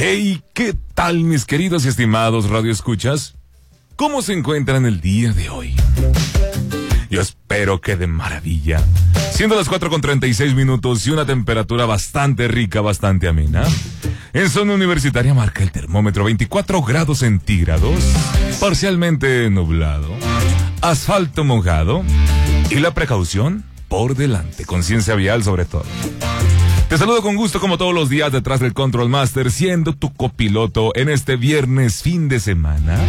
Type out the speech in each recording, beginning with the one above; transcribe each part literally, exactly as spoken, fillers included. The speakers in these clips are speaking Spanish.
Hey, ¿qué tal, mis queridos y estimados radioescuchas? ¿Cómo se encuentran el día de hoy? Yo espero que de maravilla. Siendo las cuatro con treinta y seis minutos y una temperatura bastante rica, bastante amena. En zona universitaria marca el termómetro veinticuatro grados centígrados, parcialmente nublado, asfalto mojado y la precaución por delante, conciencia vial sobre todo. Te saludo con gusto como todos los días detrás del Control Master, siendo tu copiloto en este viernes fin de semana,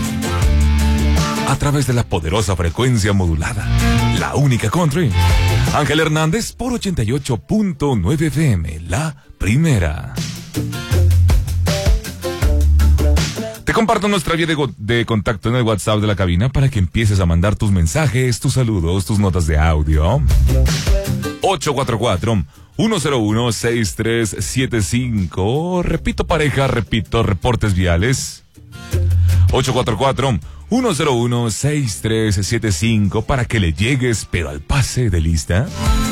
a través de la poderosa frecuencia modulada, la única country. Ángel Hernández por ochenta y ocho punto nueve F M, la primera. Te comparto nuestra vía de, go- de contacto en el WhatsApp de la cabina para que empieces a mandar tus mensajes, tus saludos, tus notas de audio. ocho cuatro cuatro, uno cero uno, seis tres siete cinco. Repito, pareja, repito, reportes viales. ocho cuatro cuatro, uno cero uno, seis tres siete cinco para que le llegues, pero al pase de lista.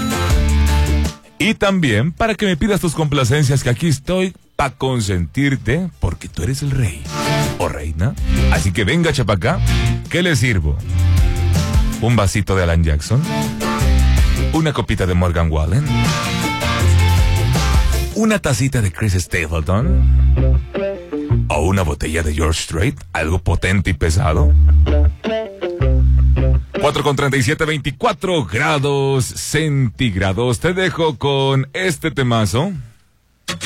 Y también para que me pidas tus complacencias, que aquí estoy para consentirte, porque tú eres el rey o reina. Así que venga, chapacá, ¿qué le sirvo? ¿Un vasito de Alan Jackson? ¿Una copita de Morgan Wallen? ¿Una tacita de Chris Stapleton? ¿O una botella de George Strait? ¿Algo potente y pesado? cuatro con treinta y siete, veinticuatro grados centígrados. Te dejo con este temazo.